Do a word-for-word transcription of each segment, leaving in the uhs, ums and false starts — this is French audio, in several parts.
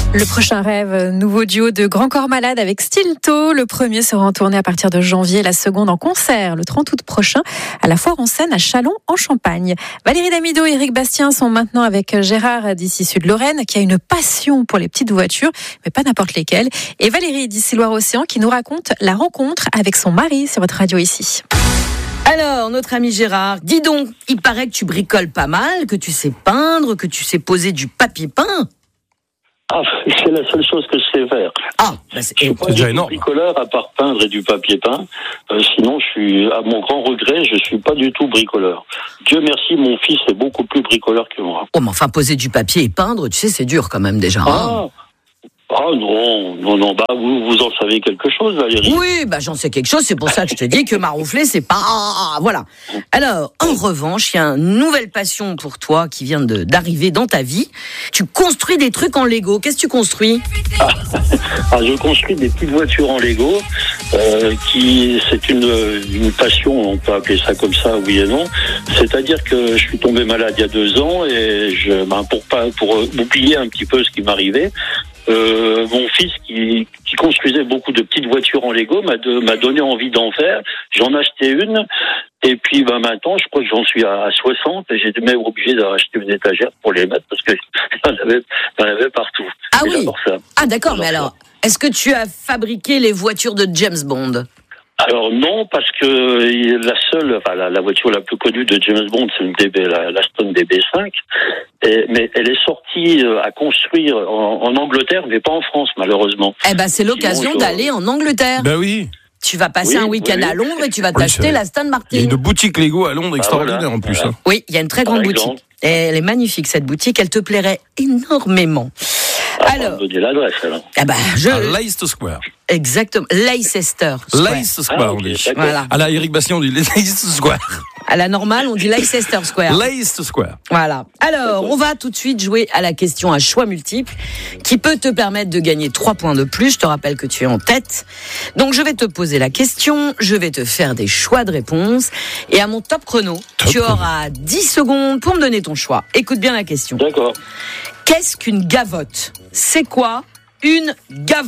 Le prochain rêve, nouveau duo de Grand Corps Malade avec Stilto. Le premier sera en tournée à partir de janvier, la seconde en concert le trente août prochain à la Foire en Seine à Châlons en Champagne. Valérie Damido et Éric Bastien sont maintenant avec Gérard d'ici Sud-Lorraine qui a une passion pour les petites voitures, mais pas n'importe lesquelles. Et Valérie d'ici Loire-Océan qui nous raconte la rencontre avec son mari sur votre radio ici. Alors, notre ami Gérard, dis donc, il paraît que tu bricoles pas mal, que tu sais peindre, que tu sais poser du papier peint. Ah, c'est la seule chose que je sais faire. Ah, bah c'est, je suis pas c'est déjà énorme. bricoleur à part peindre et du papier peint. Euh, sinon, je suis, à mon grand regret, je suis pas du tout bricoleur. Dieu merci, mon fils est beaucoup plus bricoleur que moi. Oh, mais enfin, poser du papier et peindre, tu sais, c'est dur quand même déjà. Ah, Hein. ah non, non, non, bah vous, vous en savez quelque chose, Valérie. Oui, bah j'en sais quelque chose, c'est pour ça que je te dis que maroufler, c'est pas... Voilà. Alors, en revanche, il y a une nouvelle passion pour toi qui vient de, d'arriver dans ta vie. Tu construis des trucs en Lego. Qu'est-ce que tu construis ? Ah, ah, je construis des petites voitures en Lego, euh, qui c'est une, une passion, on peut appeler ça comme ça, oui et non. C'est-à-dire que je suis tombé malade il y a deux ans et je, ben, pour pas, pour oublier un petit peu ce qui m'arrivait, euh, mon fils qui, qui construisait beaucoup de petites voitures en Lego m'a, de, m'a donné envie d'en faire. J'en ai acheté une. Et puis ben maintenant, je crois que j'en suis à soixante et j'étais même obligé d'acheter une étagère pour les mettre parce que j'en avais, j'en avais partout. Ah et oui. j'adore ça. Ah d'accord, J'adore mais ça. alors, est-ce que tu as fabriqué les voitures de James Bond ? Alors non, parce que la seule, enfin la, la voiture la plus connue de James Bond, c'est une D B, la, la Stone D B cinq, et, mais elle est sortie à construire en, en Angleterre, mais pas en France malheureusement. Eh ben, c'est l'occasion Sinon, je- d'aller en Angleterre. Ben oui. Tu vas passer Oui, un week-end oui. à Londres et tu vas Oui, t'acheter c'est- la Aston Il y a Martin. une boutique Lego à Londres extraordinaire voilà. en plus. Voilà. hein. Oui, il y a une très Par grande exemple. boutique. Et elle est magnifique cette boutique, elle te plairait énormément. Ah, Alors, on me donner l'adresse alors. ah bah, je... À Leicester Square. Exactement, Leicester Square. Leicester Square, Ah, on ok, dit. d'accord. Voilà. À la Éric Bastien, on dit Leicester Square. À la normale, on dit Leicester Square. Leicester Square. Voilà. Alors, on va tout de suite jouer à la question à choix multiples qui peut te permettre de gagner trois points de plus. Je te rappelle que tu es en tête. Donc, je vais te poser la question, je vais te faire des choix de réponses et à mon top chrono, Top tu chrono. auras dix secondes pour me donner ton choix. Écoute bien la question. D'accord. Qu'est-ce qu'une gavotte ? C'est quoi une gavotte ?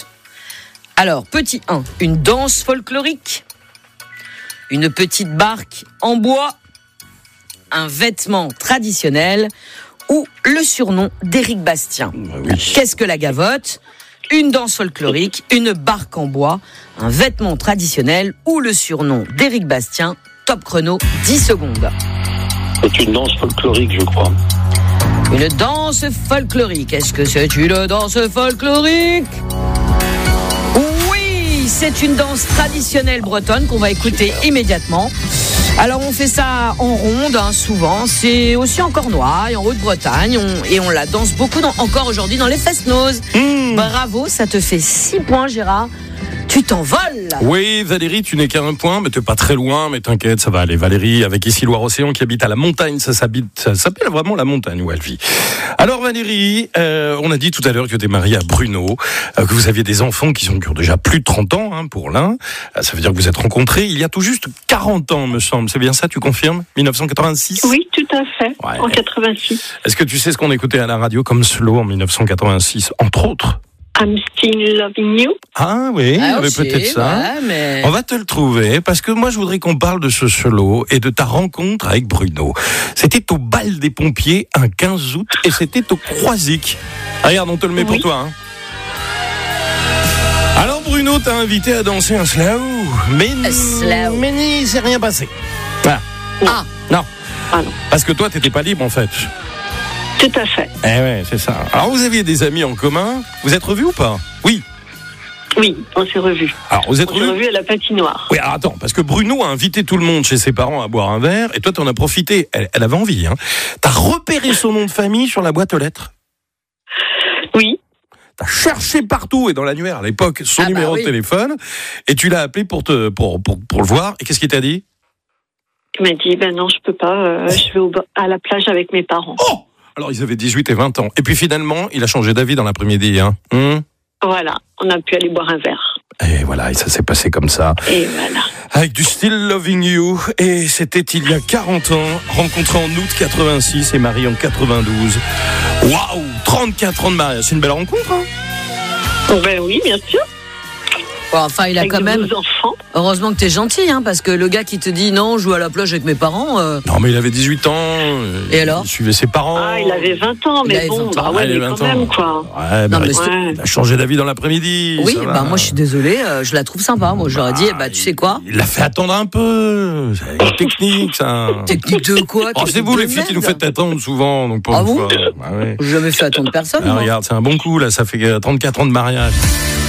Alors, petit un, une danse folklorique, une petite barque en bois, un vêtement traditionnel ou le surnom d'Éric Bastien. Qu'est-ce que la gavotte ? Une danse folklorique, une barque en bois, un vêtement traditionnel ou le surnom d'Éric Bastien. Top chrono, dix secondes. C'est une danse folklorique, je crois. Une danse folklorique. Est-ce que c'est une danse folklorique ? Oui, c'est une danse traditionnelle bretonne qu'on va écouter immédiatement. Alors on fait ça en ronde, hein, souvent. C'est aussi en Cornouailles, en Haute-Bretagne, on, et on la danse beaucoup dans, encore aujourd'hui dans les Fest-Noz. Mmh. Bravo, ça te fait six points, Gérard. Tu t'envoles. Oui, Valérie, tu n'es qu'à un point, mais t'es pas très loin, mais t'inquiète, ça va aller. Valérie, avec ici Loire-Océan, qui habite à la montagne, ça s'habite, ça s'appelle vraiment la montagne où elle vit. Alors Valérie, euh, on a dit tout à l'heure que tu es mariée à Bruno, euh, que vous aviez des enfants qui, sont, qui ont déjà plus de trente ans, hein, pour l'un. Euh, ça veut dire que vous êtes rencontrés il y a tout juste quarante ans, me semble. C'est bien ça, tu confirmes ? dix-neuf cent quatre-vingt-six ? Oui, tout à fait, Ouais. en quatre-vingt-six. Est-ce que tu sais ce qu'on écoutait à la radio comme slow en dix-neuf cent quatre-vingt-six, entre autres ? I'm still loving you. Ah oui, il y Ah, avait ok, peut-être ça. ouais, mais... On va te le trouver, parce que moi je voudrais qu'on parle de ce solo et de ta rencontre avec Bruno. C'était au bal des pompiers un quinze août et c'était au Croisic. Regarde, on te le met pour Oui. toi. Hein. Alors Bruno t'a invité à danser un slow, mais, Un slow. mais il s'est rien passé. Voilà. Ah, Non, Ah non, parce que toi t'étais pas libre en fait. tout à fait. Eh ouais, c'est ça. Alors vous aviez des amis en commun, vous êtes revus ou pas ? Oui. Oui, on s'est revus. Alors vous êtes On s'est revus ? revus à la patinoire. Oui, alors attends, parce que Bruno a invité tout le monde chez ses parents à boire un verre, et toi, t'en as profité. Elle, elle avait envie, hein. T'as repéré son nom de famille sur la boîte aux lettres. Oui, T'as cherché partout, et dans l'annuaire, à l'époque, son Ah bah numéro oui. de téléphone, et tu l'as appelé pour, te, pour, pour, pour le voir. Et qu'est-ce qu'il t'a dit ? il m'a dit, ben non, je peux pas, euh, je vais au, ba- à la plage avec mes parents. Oh ! Alors, ils avaient dix-huit et vingt ans. Et puis finalement, il a changé d'avis dans l'après-midi, hein. Hum. Voilà, on a pu aller boire un verre. Et voilà, et ça s'est passé comme ça. Et voilà. Avec du Still Loving You. Et c'était il y a quarante ans, rencontré en août quatre-vingt-six et marié en quatre-vingt-douze. Waouh, trente-quatre ans de mariage, c'est une belle rencontre, hein? Ben oui, bien sûr. Bon, enfin, il a Avec quand de même. beaux enfants. Heureusement que t'es gentil, hein, parce que le gars qui te dit non, je joue à la plage avec mes parents. Euh... Non, mais il avait dix-huit ans. euh, Et alors Il suivait ses parents. Ah, il avait vingt ans, Il mais avait bon, vingt ans. bah Ah, ouais, il avait mais vingt quand ans. même, quoi. Ouais, Non, bah, mais il- c'est- Ouais. il a changé d'avis dans l'après-midi. Oui, ça bah va. moi je suis désolée, euh, je la trouve sympa. Moi j'aurais dit, bah tu sais quoi, Il l'a fait attendre un peu. C'est une technique, ça. technique de quoi Oh, c'est technique vous de les filles qui nous merde. faites attendre souvent, donc pour Ah une bon fois. Ah ouais. J'ai jamais fait attendre personne. Ah, moi. regarde, c'est un bon coup là, ça fait trente-quatre ans de mariage.